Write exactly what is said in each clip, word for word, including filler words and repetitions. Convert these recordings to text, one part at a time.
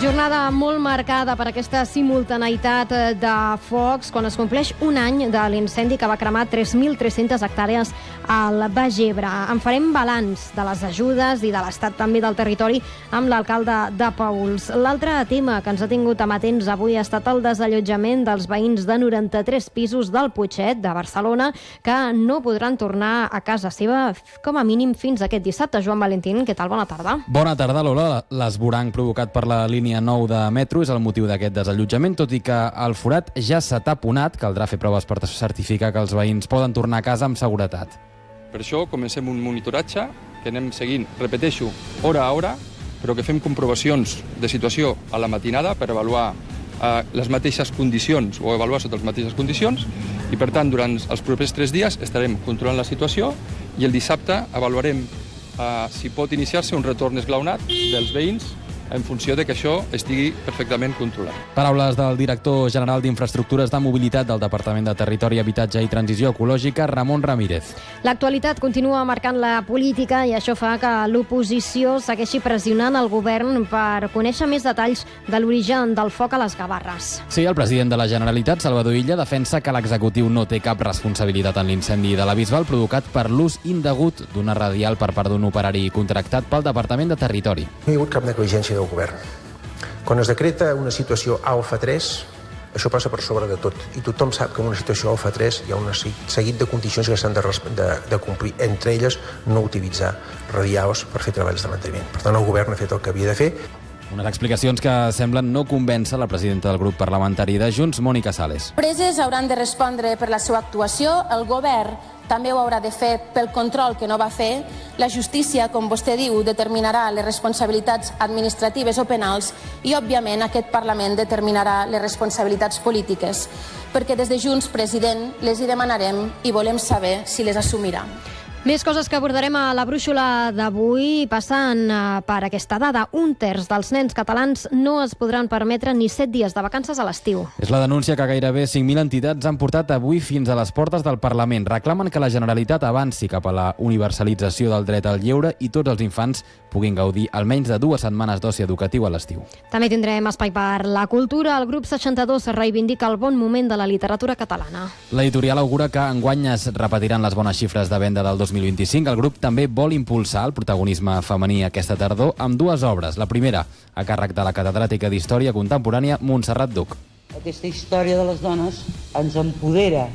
Jornada molt marcada per aquesta simultaneïtat de focs quan es compleix un any de l'incendi que va cremar tres mil tres-centes hectàrees al Baix Ebre. En farem balanç de les ajudes i de l'estat també del territori amb l'alcalde de Paüls. L'altre tema que ens ha tingut amatents avui ha estat el desallotjament dels veïns de noranta-tres pisos del Putxet de Barcelona que no podran tornar a casa seva com a mínim fins aquest dissabte. Joan Valentín, què tal? Bona tarda. Bona tarda, Lola. L'esvoranc provocat per la línia nou de metro és el motiu d'aquest desallotjament, tot i que el forat ja s'ha taponat, caldrà fer proves per certificar que els veïns poden tornar a casa amb seguretat. Per això comencem un monitoratge que anem seguint, repeteixo, hora a hora, però que fem comprovacions de situació a la matinada per avaluar eh, les mateixes condicions o avaluar sota les mateixes condicions i, per tant, durant els propers tres dies estarem controlant la situació i el dissabte avaluarem eh, si pot iniciar-se un retorn esglaonat dels veïns en funció de que això estigui perfectament controlat. Paraules del director general d'Infraestructures de Mobilitat del Departament de Territori, Habitatge i Transició Ecològica, Ramon Ramírez. L'actualitat continua marcant la política i això fa que l'oposició segueixi pressionant el govern per conèixer més detalls de l'origen del foc a les Gavarres. Sí, el president de la Generalitat, Salvador Illa, defensa que l'executiu no té cap responsabilitat en l'incendi de la Bisbal provocat per l'ús indegut d'una radial per part d'un operari contractat pel Departament de Territori. No hi ha hagut cap negligència del govern. Quan es decreta una situació alfa tres, això passa per sobre de tot. I tothom sap que en una situació alfa tres hi ha un seguit de condicions que s'han de, de, de complir. Entre elles, no utilitzar radials per fer treballs de manteniment. Per tant, el govern ha fet el que havia de fer. Unes explicacions que semblen no convèncer la presidenta del grup parlamentari de Junts, Mònica Sales. Preses hauran de respondre per la seva actuació, el govern també ho haurà de fer pel control que no va fer, la justícia, com vostè diu, determinarà les responsabilitats administratives o penals i, òbviament, aquest Parlament determinarà les responsabilitats polítiques, perquè des de Junts, president, les hi demanarem i volem saber si les assumirà. Més coses que abordarem a la brúixola d'avui passant per aquesta dada. Un terç dels nens catalans no es podran permetre ni set dies de vacances a l'estiu. És la denúncia que gairebé cinc mil entitats han portat avui fins a les portes del Parlament. Reclamen que la Generalitat avanci cap a la universalització del dret al lleure i tots els infants puguin gaudir almenys de dues setmanes d'oci educatiu a l'estiu. També tindrem espai per la cultura. El grup seixanta-dos reivindica el bon moment de la literatura catalana. L'editorial augura que enguany es repetiran les bones xifres de venda del dos mil vint-i-cinc. El grup també vol impulsar el protagonisme femení aquesta tardor amb dues obres. La primera, a càrrec de la catedràtica d'Història Contemporània Montserrat Duc. Aquesta història de les dones ens empodera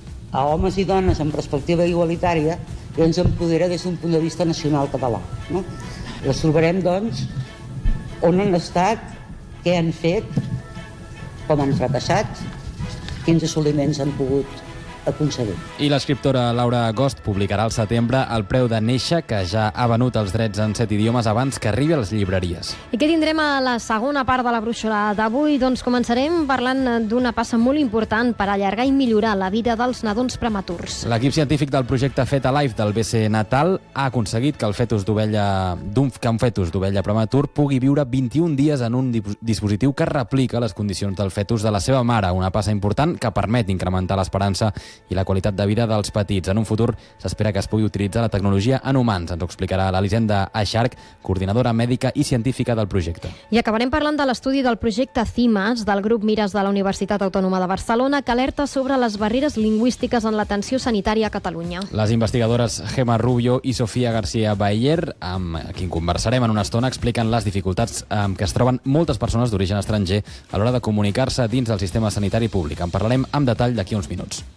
a homes i dones en perspectiva igualitària i ens empodera des d'un punt de vista nacional català. No? Les trobarem, doncs, on han estat, què han fet, com han fracassat, quins assoliments han pogut aconseguir. I l'escriptora Laura Agost publicarà al setembre El preu de néixer, que ja ha venut els drets en set idiomes abans que arribi a les llibreries. I què tindrem a la segona part de la brúixola d'avui? Doncs començarem parlant d'una passa molt important per allargar i millorar la vida dels nadons prematurs. L'equip científic del projecte Feta Life del B C Natal ha aconseguit que el fetus d'ovella d'un que un fetus d'ovella prematur pugui viure vint-i-un dies en un dispositiu que replica les condicions del fetus de la seva mare, una passa important que permet incrementar l'esperança i la qualitat de vida dels petits. En un futur s'espera que es pugui utilitzar la tecnologia en humans. Ens ho explicarà l'Elisenda Aixarc, coordinadora mèdica i científica del projecte. I acabarem parlant de l'estudi del projecte CIMAS del grup Mires de la Universitat Autònoma de Barcelona que alerta sobre les barreres lingüístiques en l'atenció sanitària a Catalunya. Les investigadores Gemma Rubio i Sofia García Bayer, amb qui conversarem en una estona, expliquen les dificultats amb què es troben moltes persones d'origen estranger a l'hora de comunicar-se dins del sistema sanitari públic. En parlarem amb detall d'aquí uns minuts.